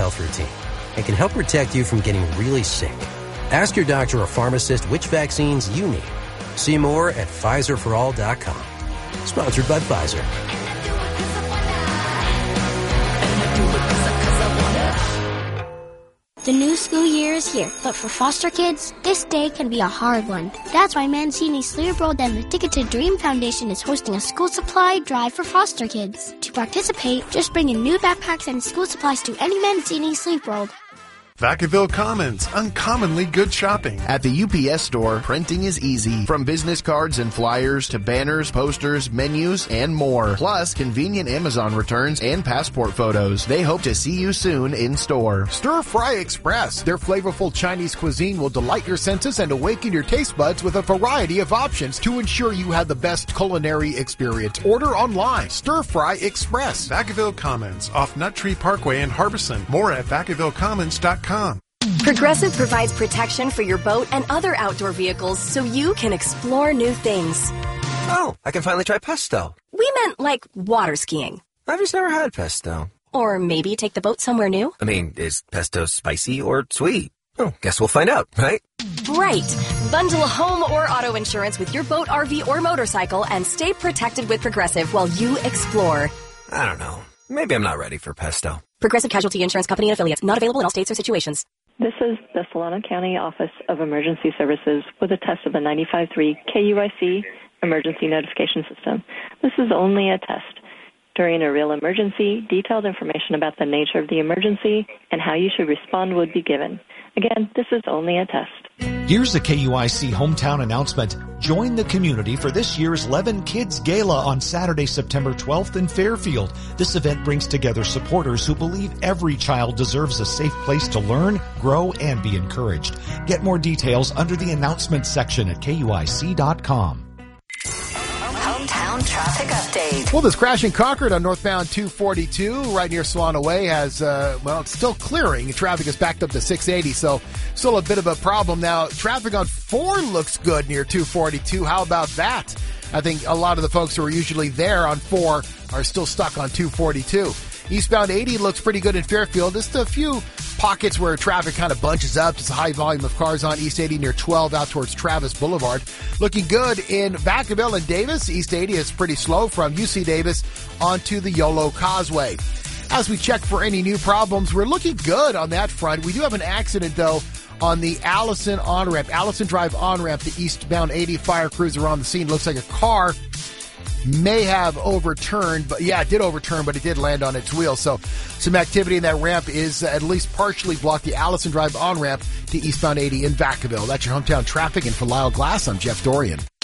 health routine and can help protect you from getting really sick. Ask your doctor or pharmacist which vaccines you need. See more at PfizerForAll.com. Sponsored by Pfizer. The new school year is here, but for foster kids, this day can be a hard one. That's why Mancini Sleep World and the Ticket to Dream Foundation is hosting a school supply drive for foster kids. To participate, just bring in new backpacks and school supplies to any Mancini Sleep World. Vacaville Commons, uncommonly good shopping. At the UPS store, printing is easy. From business cards and flyers to banners, posters, menus, and more. Plus, convenient Amazon returns and passport photos. They hope to see you soon in store. Stir Fry Express. Their flavorful Chinese cuisine will delight your senses and awaken your taste buds with a variety of options to ensure you have the best culinary experience. Order online. Stir Fry Express. Vacaville Commons, off Nut Tree Parkway in Harbison. More at VacavilleCommons.com. Progressive provides protection for your boat and other outdoor vehicles so you can explore new things. Oh, I can finally try pesto. We meant like water skiing. I've just never had pesto. Or maybe take the boat somewhere new. I mean, is pesto spicy or sweet? Oh, guess we'll find out, right? Right. Bundle home or auto insurance with your boat, RV, or motorcycle and stay protected with Progressive while you explore. I don't know. Maybe I'm not ready for pesto. Progressive Casualty Insurance Company and Affiliates. Not available in all states or situations. This is the Solano County Office of Emergency Services with a test of the 95.3 KUIC Emergency Notification System. This is only a test. During a real emergency, detailed information about the nature of the emergency and how you should respond would be given. Again, this is only a test. Here's the KUIC hometown announcement. Join the community for this year's 11 Kids Gala on Saturday, September 12th in Fairfield. This event brings together supporters who believe every child deserves a safe place to learn, grow, and be encouraged. Get more details under the announcements section at KUIC.com. Hometown traffic update. Well, this crash in Concord on northbound 242 right near Solano Way has, it's still clearing. Traffic is backed up to 680, so still a bit of a problem. Now, traffic on 4 looks good near 242. How about that? I think a lot of the folks who are usually there on 4 are still stuck on 242. Eastbound 80 looks pretty good in Fairfield. Just a few pockets where traffic kind of bunches up. Just a high volume of cars on East 80 near 12 out towards Travis Boulevard. Looking good in Vacaville and Davis. East 80 is pretty slow from UC Davis onto the Yolo Causeway. As we check for any new problems, we're looking good on that front. We do have an accident, though, on the Allison on-ramp, Allison Drive on-ramp, the eastbound 80. Fire crews are on the scene. Looks like a car may have overturned, but yeah, it did overturn, but it did land on its wheel. So some activity in that ramp is at least partially blocked the Allison Drive on-ramp to eastbound 80 in Vacaville. That's your hometown traffic. And for Lyle Glass, I'm Jeff Dorian.